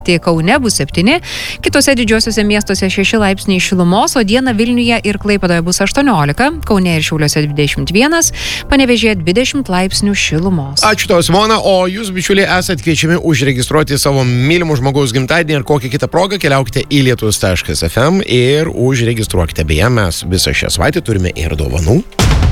Kaune bus 7, kitose didžiuosiuose miestuose 6 laipsniai šilumos, o dieną Vilniuje ir Klaipėdoje bus 18, Kaune ir Šiauliuose 21, Panevėžyje 20 laipsnių šilumos. Ačiū tau, Simona, o jūs, bičiuliai, esate kviečiami užregistruoti savo mylimų žmogaus gimtadienį ir kokią kitą progą keliaukite į lietus.fm ir užregistruokite. Beje, mes visą šią savaitę turime ir dovanų.